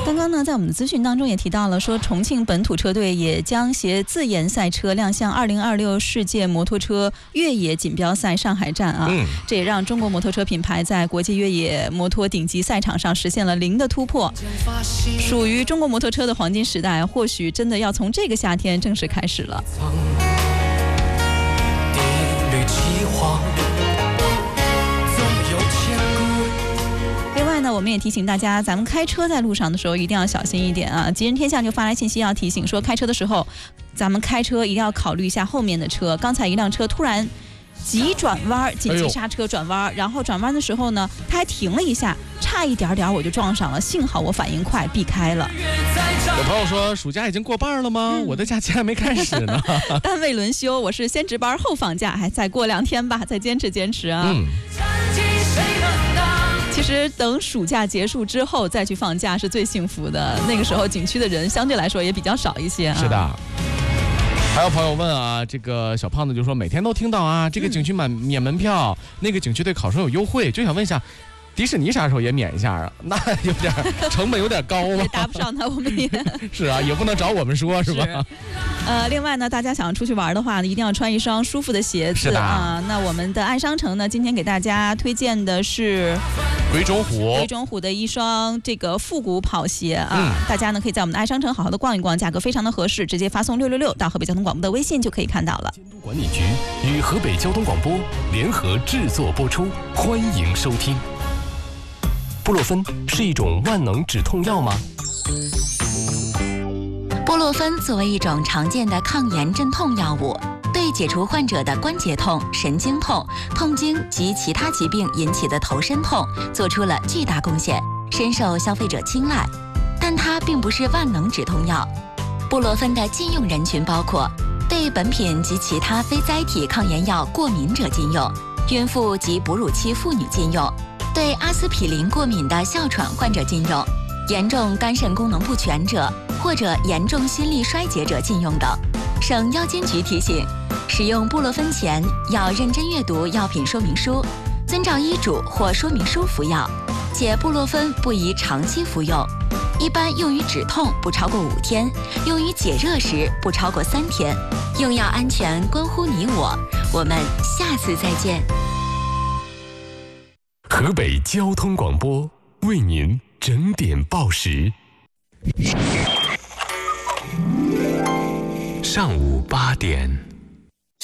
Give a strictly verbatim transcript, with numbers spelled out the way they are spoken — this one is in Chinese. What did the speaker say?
刚刚呢，在我们的资讯当中也提到了，说重庆本土车队也将携自研赛车亮相二零二六世界摩托车越野锦标赛上海站啊、嗯，这也让中国摩托车品牌在国际越野摩托顶级赛场上实现了零的突破，属于中国摩托车的黄金时代，或许真的要从这个夏天正式开始了。另外呢，我们也提醒大家，咱们开车在路上的时候一定要小心一点啊！吉人天下就发来信息要提醒说，开车的时候，咱们开车一定要考虑一下后面的车。刚才一辆车突然急转弯，紧急刹车转弯，然后转弯的时候呢，他还停了一下，差一点点我就撞上了，幸好我反应快，避开了。 有朋友说，暑假已经过半了吗？嗯、我的假期还没开始呢。 单位轮休，我是先值班后放假，还再过两天吧，再坚持坚持啊。嗯。其实等暑假结束之后再去放假是最幸福的，那个时候景区的人相对来说也比较少一些啊。 是的。还有朋友问啊，这个小胖子就说每天都听到啊，这个景区满免门票，那个景区对考生有优惠，就想问一下，迪士尼啥时候也免一下啊？那有点成本有点高啊， 也搭不上他，我们也是啊，也不能找我们说是吧？是呃，另外呢，大家想出去玩的话呢，一定要穿一双舒服的鞋子啊。那我们的爱商城呢，今天给大家推荐的是鬼冢虎， 鬼冢虎的一双这个复古跑鞋啊、嗯，大家呢可以在我们的爱商城好好的逛一逛，价格非常的合适，直接发送六六六到河北交通广播的微信就可以看到了。 监督管理局与河北交通广播联合制作播出，欢迎收听。布洛芬是一种万能止痛药吗？ 布洛芬作为一种常见的抗炎镇痛药物，对解除患者的关节痛、神经痛、痛经及其他疾病引起的头身痛做出了巨大贡献，深受消费者青睐。但它并不是万能止痛药。布洛芬的禁用人群包括对本品及其他非甾体抗炎药过敏者禁用，孕妇及哺乳期妇女禁用，对阿司匹林过敏的哮喘患者禁用，严重肝肾功能不全者或者严重心力衰竭者禁用等。省药监局提醒，使用布洛芬前要认真阅读药品说明书，遵照医嘱或说明书服药，且布洛芬不宜长期服用，一般用于止痛不超过五天，用于解热时不超过三天。用药安全关乎你我，我们下次再见。 河北交通广播为您整点报时。上午八点。